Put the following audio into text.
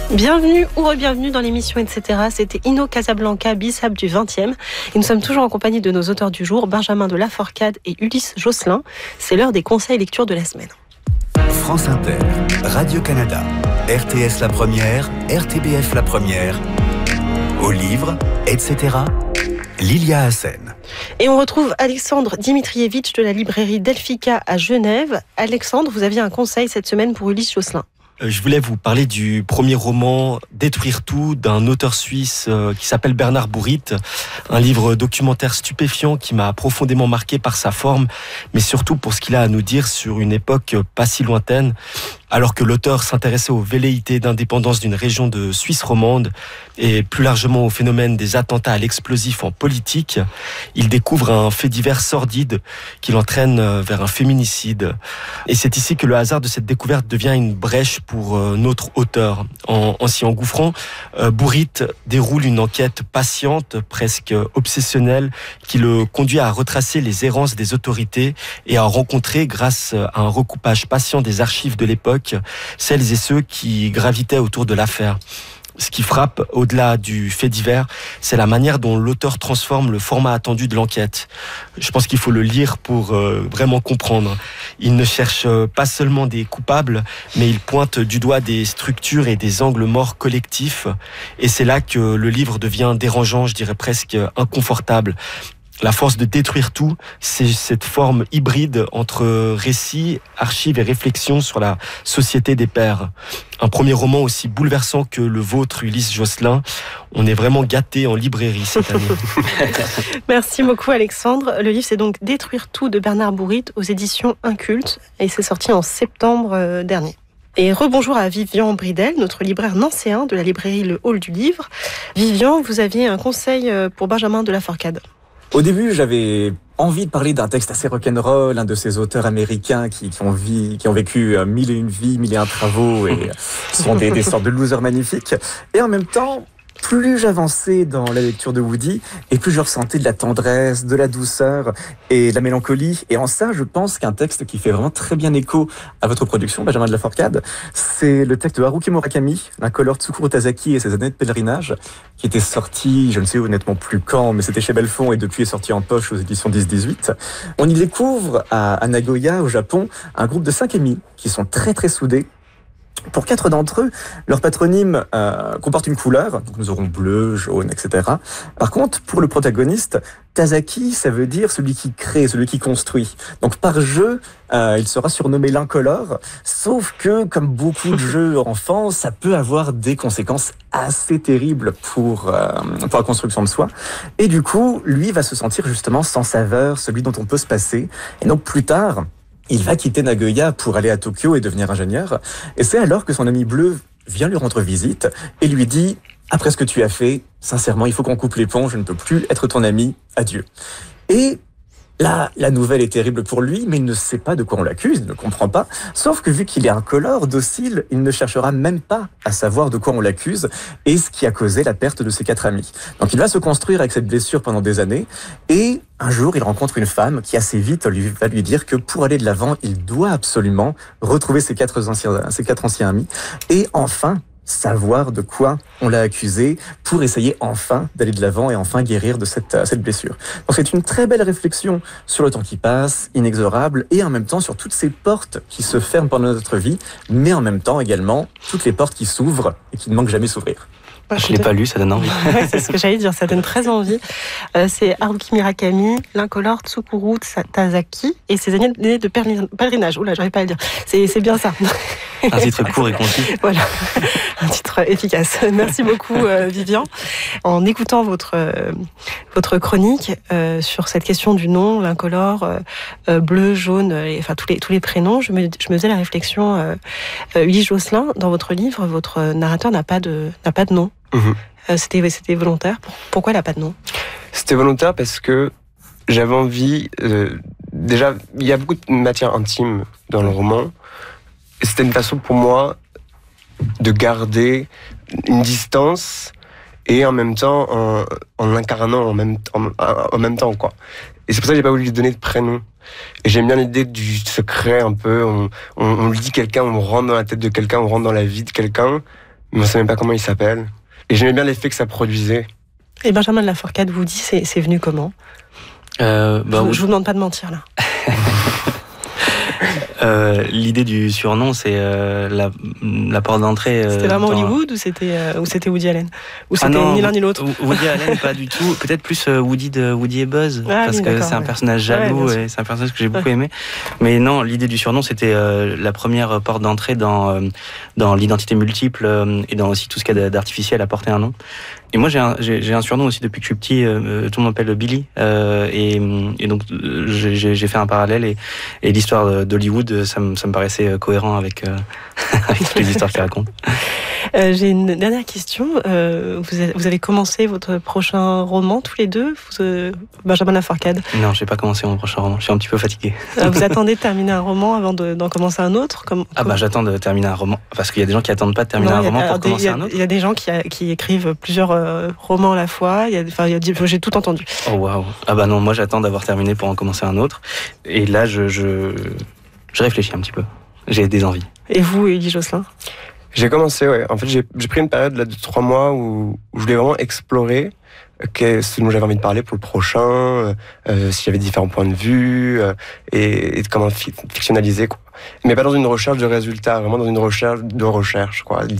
Bienvenue ou re-bienvenue dans l'émission etc. C'était Inno Casablanca, Bissap du 20e. Et nous sommes toujours en compagnie de nos auteurs du jour, Benjamin de Laforcade et Ulysse Josselin. C'est l'heure des conseils lecture de la semaine. France Inter, Radio-Canada, RTS La Première, RTBF La Première, au livre, etc. Lilia Hassen. Et on retrouve Alexandre Dimitrievitch de la librairie Delphica à Genève. Alexandre, vous aviez un conseil cette semaine pour Ulysse Josselin. Je voulais vous parler du premier roman Détruire tout d'un auteur suisse qui s'appelle Bernard Bourrit, un livre documentaire stupéfiant qui m'a profondément marqué par sa forme, mais surtout pour ce qu'il a à nous dire sur une époque pas si lointaine. Alors que l'auteur s'intéressait aux velléités d'indépendance d'une région de Suisse romande et plus largement au phénomène des attentats à l'explosif en politique, il découvre un fait divers sordide qui l'entraîne vers un féminicide. Et c'est ici que le hasard de cette découverte devient une brèche pour notre auteur. En s'y engouffrant, Bourrit déroule une enquête patiente, presque obsessionnelle, qui le conduit à retracer les errances des autorités et à rencontrer, grâce à un recoupage patient des archives de l'époque, celles et ceux qui gravitaient autour de l'affaire. Ce qui frappe, au-delà du fait divers, c'est la manière dont l'auteur transforme le format attendu de l'enquête. Je pense qu'il faut le lire pour vraiment comprendre. Il ne cherche pas seulement des coupables, mais il pointe du doigt des structures et des angles morts collectifs. Et c'est là que le livre devient dérangeant, je dirais presque inconfortable. La force de détruire tout, c'est cette forme hybride entre récit, archives et réflexion sur la société des pairs. Un premier roman aussi bouleversant que le vôtre, Ulysse Josselin. On est vraiment gâtés en librairie cette année. Merci beaucoup Alexandre. Le livre c'est donc Détruire tout de Bernard Bourrit aux éditions Inculte et c'est sorti en septembre dernier. Et rebonjour à Vivian Bridel, notre libraire nancéen de la librairie Le Hall du Livre. Vivian, vous aviez un conseil pour Benjamin de Laforcade. Au début, j'avais envie de parler d'un texte assez rock'n'roll, un de ces auteurs américains qui ont vécu 1001 vies, 1001 travaux et sont des sortes de losers magnifiques. Et en même temps, plus j'avançais dans la lecture de Woody, et plus je ressentais de la tendresse, de la douceur et de la mélancolie. Et en ça, je pense qu'un texte qui fait vraiment très bien écho à votre production, Benjamin de Laforcade, c'est le texte de Haruki Murakami, l'incolore Tsukuru Tazaki et ses années de pèlerinage, qui était sorti, je ne sais honnêtement plus quand, mais c'était chez Belfond et depuis est sorti en poche aux éditions 10-18. On y découvre à Nagoya, au Japon, un groupe de 5 amis qui sont très très soudés. Pour 4 d'entre eux, leur patronyme comporte une couleur, donc nous aurons bleu, jaune, etc. Par contre, pour le protagoniste, Tazaki, ça veut dire celui qui crée, celui qui construit. Donc par jeu, il sera surnommé l'incolore, sauf que, comme beaucoup de jeux enfants, ça peut avoir des conséquences assez terribles pour la construction de soi. Et du coup, lui va se sentir justement sans saveur, celui dont on peut se passer. Et donc plus tard, il va quitter Nagoya pour aller à Tokyo et devenir ingénieur. Et c'est alors que son ami bleu vient lui rendre visite et lui dit « Après ce que tu as fait, sincèrement, il faut qu'on coupe les ponts, je ne peux plus être ton ami, adieu. » Et là, la nouvelle est terrible pour lui, mais il ne sait pas de quoi on l'accuse, il ne comprend pas. Sauf que vu qu'il est incolore, docile, il ne cherchera même pas à savoir de quoi on l'accuse et ce qui a causé la perte de ses 4 amis. Donc il va se construire avec cette blessure pendant des années et un jour, il rencontre une femme qui assez vite va lui dire que pour aller de l'avant, il doit absolument retrouver ses 4 anciens amis et enfin savoir de quoi on l'a accusé pour essayer enfin d'aller de l'avant et enfin guérir de cette blessure. Donc c'est une très belle réflexion sur le temps qui passe, inexorable, et en même temps sur toutes ces portes qui se ferment pendant notre vie, mais en même temps également toutes les portes qui s'ouvrent et qui ne manquent jamais s'ouvrir. Je ne l'ai pas lu, ça donne envie. Ouais, c'est ce que j'allais dire, ça donne très envie. C'est Haruki Murakami, l'incolore Tsukuru Tazaki et ses années de pèlerinage. Oula, j'arrive pas à le dire. C'est bien ça. Un titre court et concis. Voilà, un titre efficace. Merci beaucoup Vivian. En écoutant votre chronique sur cette question du nom, l'incolore, bleu, jaune, enfin tous les prénoms, je me faisais la réflexion. Ulysse Josselin, dans votre livre, votre narrateur n'a pas de nom. Mmh. C'était volontaire. Pourquoi il n'a pas de nom ? C'était volontaire parce que j'avais envie. Déjà, il y a beaucoup de matière intime dans le roman. Et c'était une façon pour moi de garder une distance et en même temps en incarnant en même temps quoi. Et c'est pour ça que j'ai pas voulu lui donner de prénom. Et j'aime bien l'idée du secret un peu. On lui dit quelqu'un, on rentre dans la tête de quelqu'un, on rentre dans la vie de quelqu'un. mais on ne sait même pas comment il s'appelle. Et j'aimais bien l'effet que ça produisait. Et Benjamin de la Fourcade vous dit, c'est venu comment? Je vous demande pas de mentir là. L'idée du surnom, c'est la porte d'entrée. C'était vraiment Hollywood ou c'était Woody Allen? Ou c'était ni l'un ni l'autre? Woody Allen, pas du tout. Peut-être plus Woody de Woody et Buzz, parce que c'est un personnage jaloux et c'est un personnage que j'ai beaucoup aimé. Mais non, l'idée du surnom, c'était la première porte d'entrée dans l'identité multiple et dans aussi tout ce qu'il y a d'artificiel à porter un nom. Et moi, j'ai un surnom aussi depuis que je suis petit. Tout le monde m'appelle Billy. Et donc, j'ai fait un parallèle. Et l'histoire d'Hollywood, ça me paraissait cohérent avec toutes les histoires qu'il raconte. J'ai une dernière question. Vous avez commencé votre prochain roman tous les deux, Benjamin de la Fourcade? Non, j'ai pas commencé mon prochain roman. Je suis un petit peu fatigué. Vous attendez de terminer un roman avant d'en commencer un autre? J'attends de terminer un roman. Parce qu'il y a des gens qui attendent pas de terminer un roman pour commencer un autre. Il y a des gens qui écrivent plusieurs romans à la fois. J'ai tout entendu. Oh waouh. Non, moi j'attends d'avoir terminé pour en commencer un autre. Et là, je réfléchis un petit peu. J'ai des envies. Et vous, Élie Josselin? J'ai commencé, ouais. En fait, j'ai pris une période là, de 3 mois où je voulais vraiment explorer ce dont j'avais envie de parler pour le prochain, s'il y avait différents points de vue, et comment fictionnaliser, quoi. Mais pas dans une recherche de résultats, vraiment dans une recherche, quoi.